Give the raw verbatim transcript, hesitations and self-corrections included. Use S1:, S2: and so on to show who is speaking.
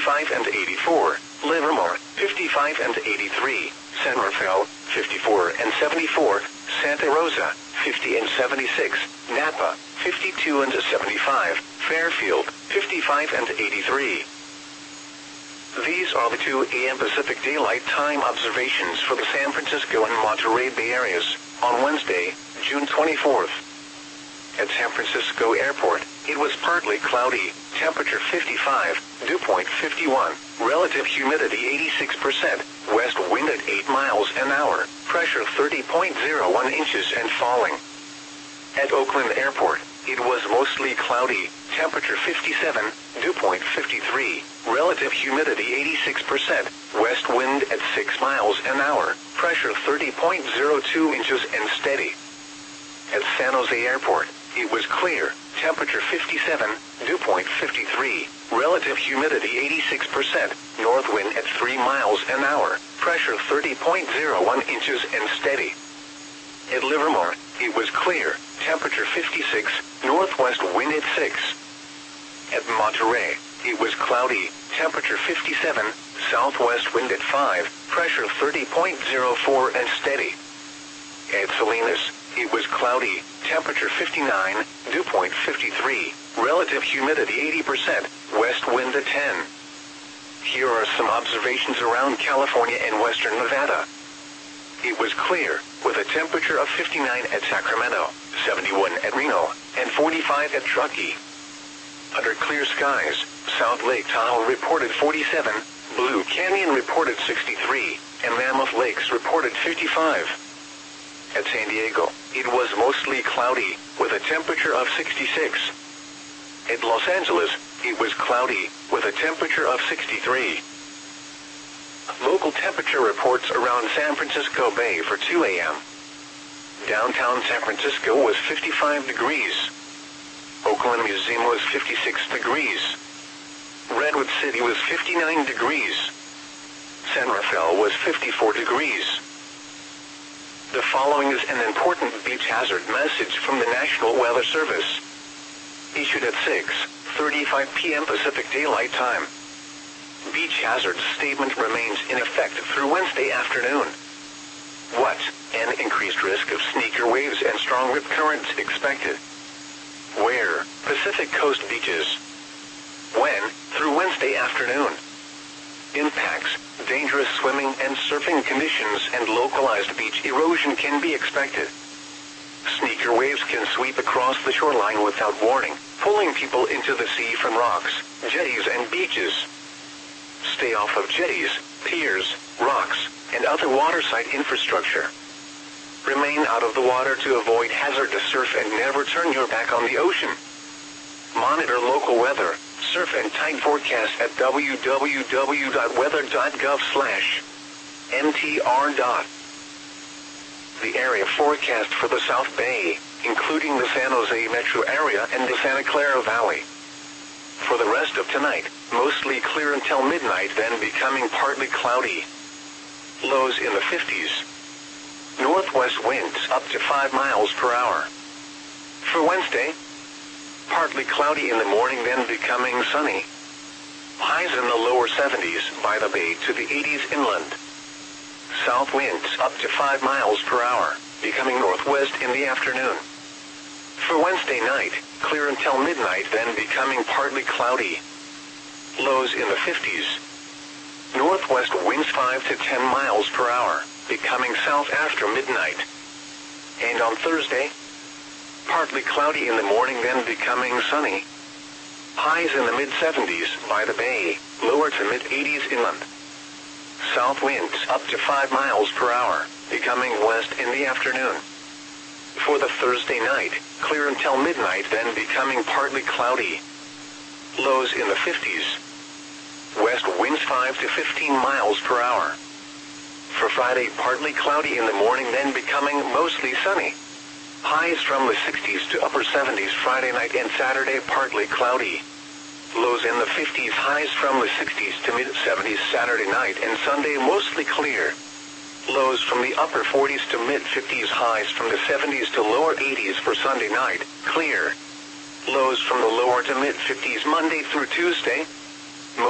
S1: fifty-five and eighty-four, Livermore, fifty-five and eighty-three, San Rafael, fifty-four and seventy-four, Santa Rosa, fifty and seventy-six, Napa, fifty-two and seventy-five, Fairfield, fifty-five and eighty-three. These are the two A M Pacific Daylight Time observations for the San Francisco and Monterey Bay areas on Wednesday, June twenty-fourth. At San Francisco Airport, it was partly cloudy, temperature fifty-five, dew point fifty-one, relative humidity eighty-six percent, west wind at eight miles an hour, pressure thirty point zero one inches and falling. At Oakland Airport, it was mostly cloudy, temperature fifty-seven, dew point fifty-three, relative humidity eighty-six percent, west wind at six miles an hour, pressure thirty point zero two inches and steady. At San Jose Airport, it was clear, temperature fifty-seven, dew point fifty-three, relative humidity eighty-six percent, north wind at three miles an hour, pressure thirty point zero one inches and steady. At Livermore, it was clear, temperature fifty-six, northwest wind at six. At Monterey, it was cloudy, temperature fifty-seven, southwest wind at five, pressure thirty point zero four and steady. At Salinas, it was cloudy, temperature fifty-nine, dew point fifty-three, relative humidity eighty percent, west wind at ten. Here are some observations around California and western Nevada. It was clear, with a temperature of fifty-nine at Sacramento, seventy-one at Reno, and forty-five at Truckee. Under clear skies, South Lake Tahoe reported forty-seven, Blue Canyon reported sixty-three, and Mammoth Lakes reported fifty-five. At San Diego, it was mostly cloudy, with a temperature of sixty-six. At Los Angeles, it was cloudy, with a temperature of sixty-three. Local temperature reports around San Francisco Bay for two A M Downtown San Francisco was fifty-five degrees. Oakland Museum was fifty-six degrees. Redwood City was fifty-nine degrees. San Rafael was fifty-four degrees. The following is an important beach hazard message from the National Weather Service. Issued at six thirty-five p m Pacific Daylight Time. Beach hazard statement remains in effect through Wednesday afternoon. What? An increased risk of sneaker waves and strong rip currents expected. Where? Pacific Coast beaches. When? Through Wednesday afternoon. Impacts, dangerous swimming and surfing conditions and localized beach erosion can be expected. Sneaker waves can sweep across the shoreline without warning, pulling people into the sea from rocks, jetties and beaches. Stay off of jetties, piers, rocks, and other waterside infrastructure. Remain out of the water to avoid hazardous surf and never turn your back on the ocean. Monitor local weather, surf and tide forecast at w w w dot weather dot gov slash m t r. The area forecast for the South Bay, including the San Jose metro area and the Santa Clara Valley. For the rest of tonight, mostly clear until midnight, then becoming partly cloudy. Lows in the fifties. Northwest winds up to five miles per hour. For Wednesday, partly cloudy in the morning, then becoming sunny. Highs in the lower seventies by the bay to the eighties inland. South winds up to five miles per hour, becoming northwest in the afternoon. For Wednesday night, clear until midnight, then becoming partly cloudy. Lows in the fifties. Northwest winds five to ten miles per hour, becoming south after midnight. And on Thursday, partly cloudy in the morning, then becoming sunny. Highs in the mid seventies by the bay, lower to mid eighties inland. South winds up to five miles per hour, becoming west in the afternoon. For the Thursday night, clear until midnight, then becoming partly cloudy. Lows in the fifties. West winds five to fifteen miles per hour. For Friday, partly cloudy in the morning, then becoming mostly sunny. Highs from the sixties to upper seventies Friday night and Saturday, partly cloudy. Lows in the fifties, highs from the sixties to mid seventies Saturday night and Sunday, mostly clear. Lows from the upper forties to mid fifties, highs from the seventies to lower eighties for Sunday night, clear. Lows from the lower to mid fifties Monday through Tuesday,